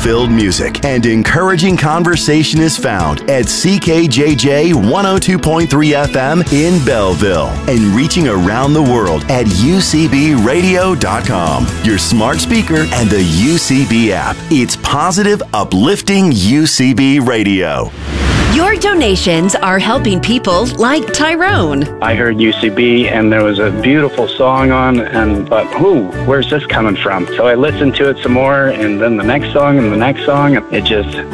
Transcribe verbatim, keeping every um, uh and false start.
soul-filled music and encouraging conversation is found at C K J J one oh two point three F M in Belleville and reaching around the world at U C B radio dot com, your smart speaker, and the U C B app. It's positive, uplifting U C B Radio. Your donations are helping people like Tyrone. I heard U C B and there was a beautiful song on and thought, who, where's this coming from? So I listened to it some more and then the next song and the next song. It just